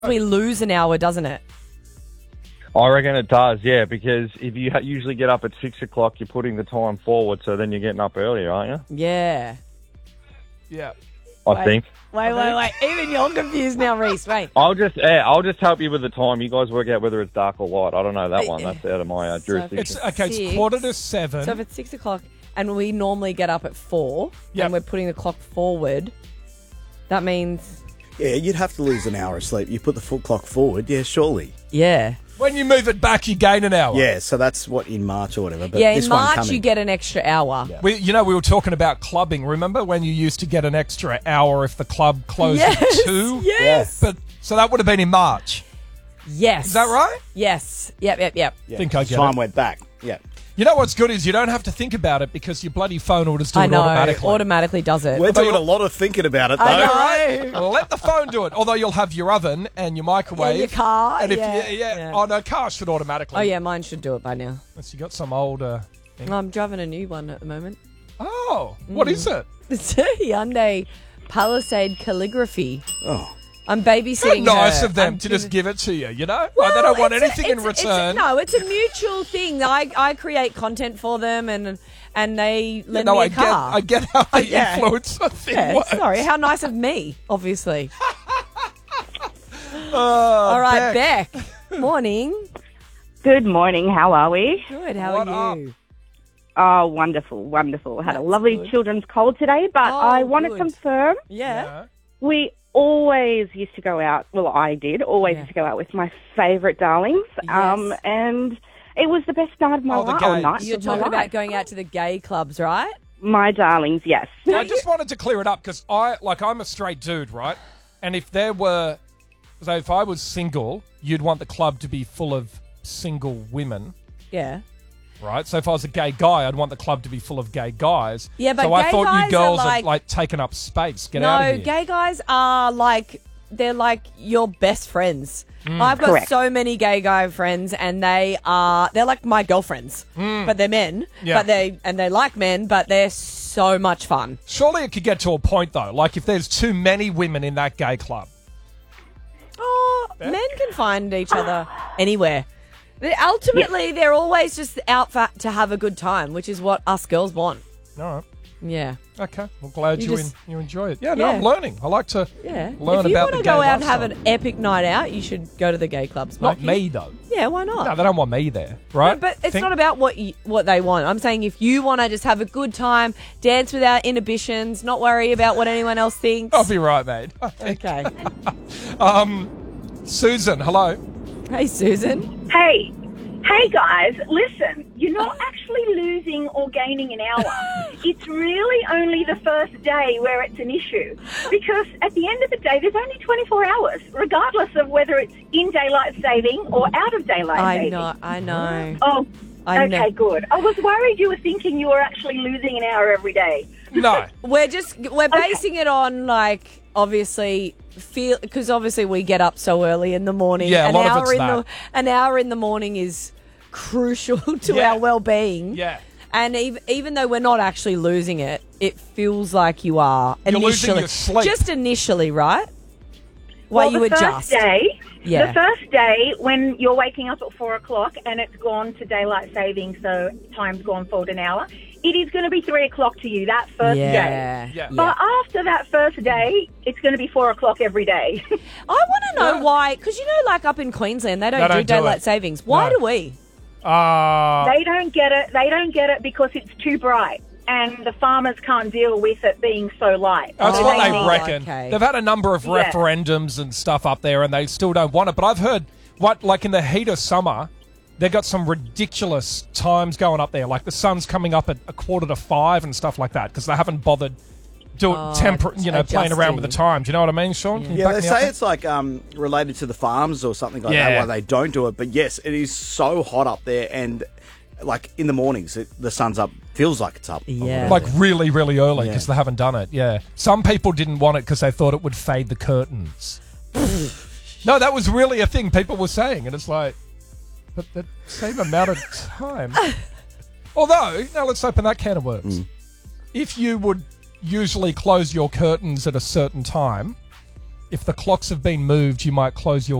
We lose an hour, doesn't it? I reckon it does, yeah, because if you usually get up at 6 o'clock, you're putting the time forward, so then you're getting up earlier, aren't you? Yeah. Yeah. I think. Wait. Even you're confused now, Reese. Wait. I'll just help you with the time. You guys work out whether it's dark or light. I don't know that one. That's out of my jurisdiction. It's 7:15. So if it's 6 o'clock and we normally get up at 4 and we're putting the clock forward, that means... Yeah, you'd have to lose an hour of sleep. You put the full clock forward, yeah, surely. Yeah. When you move it back, you gain an hour. Yeah, so that's what in March or whatever. But yeah, this in one March coming. you get an extra hour. Yeah. We were talking about clubbing. Remember when you used to get an extra hour if the club closed at 2? Yes. But so that would have been in March. Yes. Is that right? Yes. Yep. Yeah. I think I get Time it. went back. Yeah. You know what's good is you don't have to think about it because your bloody phone will just do it automatically. Automatically does it. We're doing a lot of thinking about it, though. I know. Let the phone do it. Although you'll have your oven and your microwave. your car. And if yeah. Oh, no, cars should automatically. Oh, yeah, mine should do it by now. Unless you got some old... thing. I'm driving a new one at the moment. Oh, what is it? It's a Hyundai Palisade Calligraphy. Oh. I'm babysitting How nice her. of them I'm to just give it to you, you know? Well, Like, they don't want it's anything in return. It's a mutual thing. I create content for them and they lend me a car. I get how the influencer thing works. Sorry, how nice of me, obviously. Oh, all right, Beck. Morning. Good morning. How are we? Good. How are you? Oh, wonderful, wonderful. Had a lovely children's cold today, but I want to confirm. Yeah. We always used to go out. Well, I did always used to go out with my favourite darlings, Yes. and it was the best night of my life. Or night You're of my talking about life. going out to the gay clubs, right? My darlings, yes. I just wanted to clear it up because I'm a straight dude, right? And if if I was single, you'd want the club to be full of single women, Yeah. right? So if I was a gay guy, I'd want the club to be full of gay guys. Yeah, but so I gay thought guys you girls are had like taken up space. Get no, out of here. gay guys are they're like your best friends. I've got Correct. so many gay guy friends, and they're like my girlfriends, but they're men. Yeah. But they like men, but they're so much fun. Surely it could get to a point though, like if there's too many women in that gay club. Oh, men can find each other anywhere. Ultimately, they're always just out to have a good time, which is what us girls want. All right. Yeah. Okay. Well, glad You you enjoy it. Yeah, no, Yeah. I'm learning. I like to Yeah. learn if you about want the to gay go out and have lifestyle. an epic night out, you should go to the gay clubs. Not you. me, though. Yeah, why not? No, they don't want me there, right? No, but it's not about what they want. I'm saying if you want to just have a good time, dance without inhibitions, not worry about what anyone else thinks. I'll be right, mate. Okay. Susan, hello. Hey, Susan. Hey guys, listen, you're not actually losing or gaining an hour. It's really only the first day where it's an issue. Because at the end of the day, there's only 24 hours, regardless of whether it's in daylight saving or out of daylight saving. I know. Oh, I okay, know. good. I was worried you were thinking you were actually losing an hour every day. No. We're basing it on, like, obviously because obviously we get up so early in the morning. Yeah, a lot of it's an hour in the morning is crucial to our well-being. Yeah. And even though we're not actually losing it, it feels like you are You're initially. losing your sleep. Just initially, right? While you the adjust. The first day when you're waking up at 4 o'clock and it's gone to daylight saving, so time's gone forward an hour, it is going to be 3 o'clock to you that first day. Yeah. But after that first day, it's going to be 4 o'clock every day. I want to know why, because like up in Queensland, they don't do daylight savings. Why do we? They don't get it. They don't get it because it's too bright. And the farmers can't deal with it being so light. That's So what they need- reckon. okay. They've had a number of Yeah. referendums and stuff up there, and they still don't want it. But I've heard, like in the heat of summer, they've got some ridiculous times going up there. Like the sun's coming up at 4:45 and stuff like that because they haven't bothered playing around with the times. You know what I mean, Sean? Can you Yeah, back they me up say there? it's like related to the farms or something like Yeah. that, why they don't do it. But yes, it is so hot up there, and like in the mornings, the sun's up, feels like it's up. Yeah. Like really, really early Yeah. because they haven't done it. Yeah. Some people didn't want it because they thought it would fade the curtains. No, that was really a thing people were saying, and it's like, but the same amount of time. Although, now let's open that can of worms. If you would usually close your curtains at a certain time, if the clocks have been moved, you might close your